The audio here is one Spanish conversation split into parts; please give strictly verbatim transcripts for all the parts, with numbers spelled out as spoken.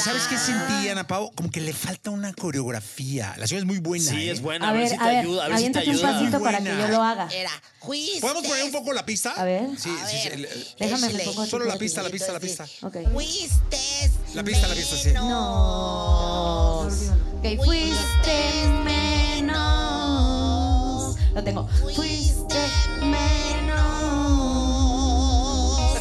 ¿sabes qué sentí, Ana Pao? Como que le falta una coreografía. La canción es muy buena. Sí, ¿eh? es buena. A A ver ver, si te a ver, ayuda. A ver si te aviéntate un ayuda. pasito para que Buena. yo lo haga. Era, fuiste. ¿Podemos poner un poco la pista? A ver. Sí, sí, sí. A el- ver. el- Déjame, me Échale. pongo Solo la aquí. pista, la pista, la pista. Ok. Fuiste. La pista, la pista, sí. No. Ok, fuiste menos. Lo tengo. Fuiste menos.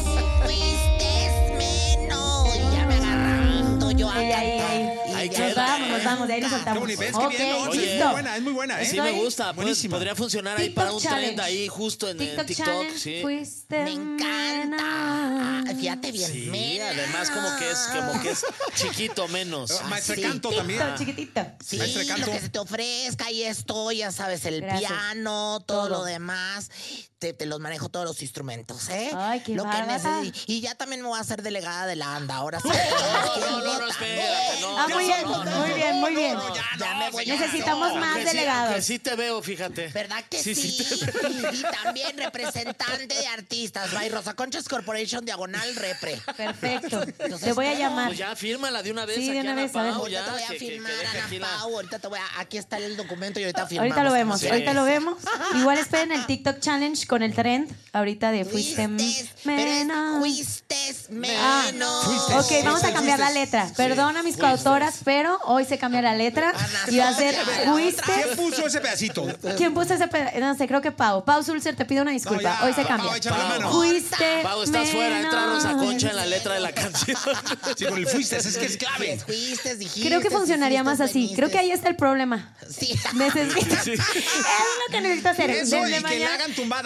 Fuiste menos. Y ya me agarrando yo acá. Ahí, ahí, ahí. Ahí Nos queda, vamos, nos ¿eh? vamos, de ahí nos Qué soltamos. bonito. ¿Ves? Qué Ok, bien, ¿no? Oye, Es listo. muy buena, es muy buena, ¿eh? Sí, Estoy- me gusta. Pues, Buenísima. podría funcionar ahí TikTok para un challenge. trend ahí justo en TikTok, en TikTok. challenge. Sí. Fuiste Me encanta. menos. Ah, fíjate bien. Sí, menos. además como que es como que es chiquito menos. Maestra sí. Canto también. Chiquitito, chiquitito. Sí, Maestra Canto. lo que se te ofrezca, ahí estoy, ya sabes, el Gracias. piano, todo, Todo. lo demás. Te, te los manejo todos los instrumentos, ¿eh? Ay, qué lo que bárbara. necesi- Y ya también me voy a hacer delegada de la ANDA. Ahora sí. No, no, no, no, espérate, no. Ah, muy bien, no, no, muy bien, muy bien. Ya me voy a- Necesitamos más Aunque sí- delegados. aunque sí te veo, fíjate. ¿Verdad que sí? Sí, sí te- Y también representante de artistas. By Rosa Conchas Corporation Diagonal Repre. Perfecto. Entonces, Le voy a todo. llamar. Pues ya, fírmala de una vez Sí, de aquí, una Ana vez, a ver. Pao, Ahorita ya, te voy a que- que- que firmar, deje Ana aquí la- Pau. Ahorita te voy a... Aquí está el documento y ahorita firmamos. Ahorita lo vemos, Sí. ahorita lo vemos. Igual esperen el TikTok Challenge con el trend ahorita de fuiste Fuiste, pero es menos. fuiste Ah, menos. Fuiste. ok, vamos a Fuiste, cambiar la fuiste. letra. Perdón a mis fuiste. coautoras, pero hoy se cambia la letra y va a ser Ana, fuiste. ¿Quién puso ese pedacito? ¿Quién puso ese pedazo? No sé, creo que Pau. Pau Sulzer, te pido una disculpa. No, ya, hoy se Pau, cambia. échame la mano. Fuiste Pau, estás fuera, entra Rosa menos. Concha en la letra de la canción. Sí, con el fuiste, es que es clave. Fuiste, dijiste, Creo que funcionaría hiciste, más así. veniste. Creo que ahí está el problema. Sí. Necesito. Es lo que necesito hacer. Eso, Desde y que mañana. la hagan tumbada.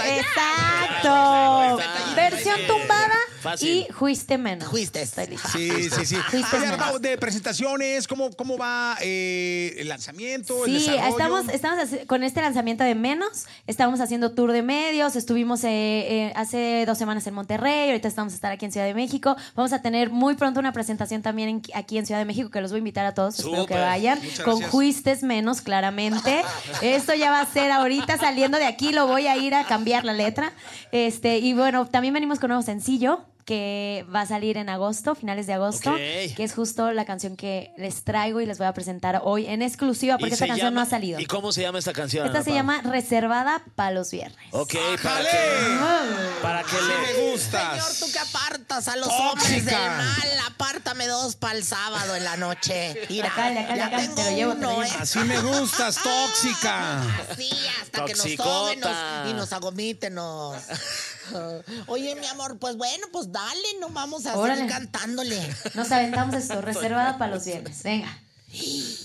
Exacto. Fácil. Versión tumbada Fácil. y fuiste menos. Fuiste. Estoy lista. Sí, sí, sí. Fuiste Oye, menos. Pau, de presentaciones, ¿cómo, cómo va eh, el lanzamiento, el Sí, desarrollo? estamos, estamos haci- con este lanzamiento de Menos, estamos haciendo tour de medios, estuvimos eh, eh, hace dos semanas en Monterrey, ahorita estamos a estar aquí en Ciudad de México, vamos a tener muy pronto una presentación también en- aquí en Ciudad de México que los voy a invitar a todos, espero que Súper. vayan, Muchas con gracias. Fuistes Menos, claramente. Esto ya va a ser ahorita saliendo de aquí, lo voy a ir a cambiar la letra. Este, y bueno, también venimos con un nuevo sencillo que va a salir en agosto, finales de agosto, Ok. que es justo la canción que les traigo y les voy a presentar hoy en exclusiva porque Y esta se canción llama- no ha salido. ¿Y cómo se llama esta canción? Esta Ana se Pao? llama Reservada para los viernes. Ok, para ¡Ájale! que, para que Sí le... me gustas. Señor, tú que apartas a los Tóxica. hombres del mal, apártame dos para el sábado en la noche. Mira, Acá, de acá, de ya acá, tengo te lo llevo, te lo uno, llevo. ¿eh? Así me gustas, tóxica. Así, hasta que nos Toxicota. tomen nos- y nos agomítenos. Oye, mi amor, pues bueno, pues dale, no vamos a Órale. seguir cantándole. Nos aventamos esto, Reservada para los viernes. Venga.